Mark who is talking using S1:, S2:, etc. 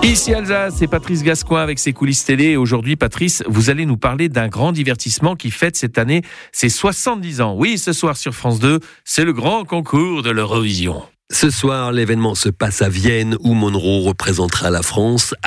S1: Ici Alsace, c'est Patrice Gascoigne avec ses coulisses télé. Et aujourd'hui, Patrice, vous allez nous parler d'un grand divertissement qui fête cette année ses 70 ans. Oui, ce soir sur France 2, c'est le grand concours de l'Eurovision.
S2: Ce soir, l'événement se passe à Vienne où Monroe représentera la France.